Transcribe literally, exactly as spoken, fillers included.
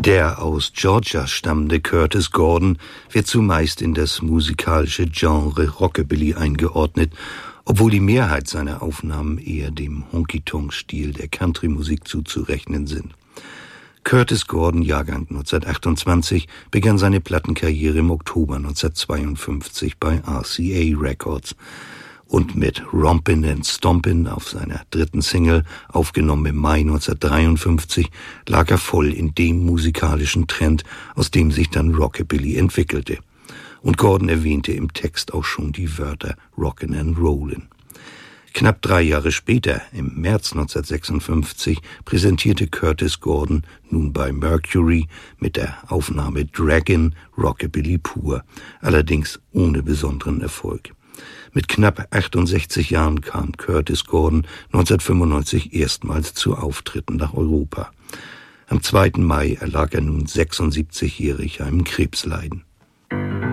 Der aus Georgia stammende Curtis Gordon wird zumeist in das musikalische Genre Rockabilly eingeordnet, obwohl die Mehrheit seiner Aufnahmen eher dem Honky-Tonk-Stil der Country-Musik zuzurechnen sind. Curtis Gordon, Jahrgang neunzehnhundertachtundzwanzig, begann seine Plattenkarriere im Oktober neunzehnhundertzweiundfünfzig bei R C A Records und mit Rompin' and Stompin' auf seiner dritten Single, aufgenommen im Mai neunzehnhundertdreiundfünfzig, lag er voll in dem musikalischen Trend, aus dem sich dann Rockabilly entwickelte. Und Gordon erwähnte im Text auch schon die Wörter Rockin' and Rollin'. Knapp drei Jahre später, im März neunzehnhundertsechsundfünfzig, präsentierte Curtis Gordon nun bei Mercury mit der Aufnahme Draggin' Rockabilly pur, allerdings ohne besonderen Erfolg. Mit knapp achtundsechzig Jahren kam Curtis Gordon neunzehnhundertfünfundneunzig erstmals zu Auftritten nach Europa. Am zweiten Mai erlag er nun sechsundsiebzigjährig einem Krebsleiden.